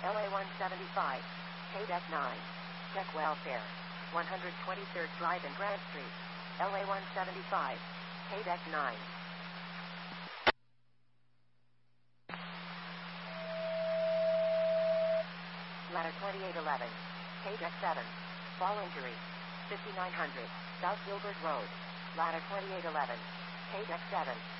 LA 175, KDEC 9. Check welfare. 123rd Drive and Grant Street. LA 175, KDEC 9. Ladder 2811, KDEC 7. Fall injury. 5900, South Gilbert Road. Ladder 2811, KDEC 7.